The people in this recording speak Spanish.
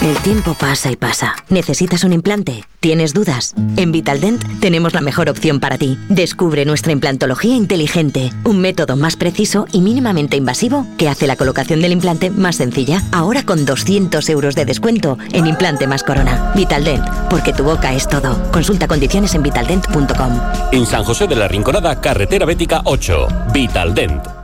El tiempo pasa y pasa. ¿Necesitas un implante? ¿Tienes dudas? En Vitaldent tenemos la mejor opción para ti. Descubre nuestra implantología inteligente, un método más preciso y mínimamente invasivo que hace la colocación del implante más sencilla. Ahora con 200 euros de descuento en implante más corona. Vitaldent, porque tu boca es todo. Consulta condiciones en vitaldent.com. En San José de la Rinconada, carretera Bética 8. Vitaldent.